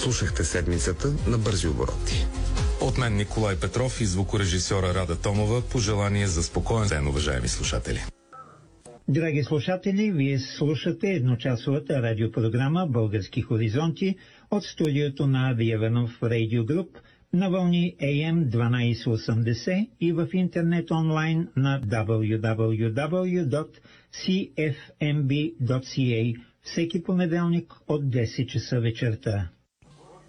Слушахте седмицата на бързи обороти. От мен Николай Петров и звукорежисьора Рада Томова, пожелание за спокоен ден, уважаеми слушатели. Драги слушатели, вие слушате едночасовата радиопрограма «Български хоризонти» от студиото на Авиеванов Radio Group на вълни AM 1280 и в интернет онлайн на www.cfmb.ca всеки понеделник от 10 часа вечерта.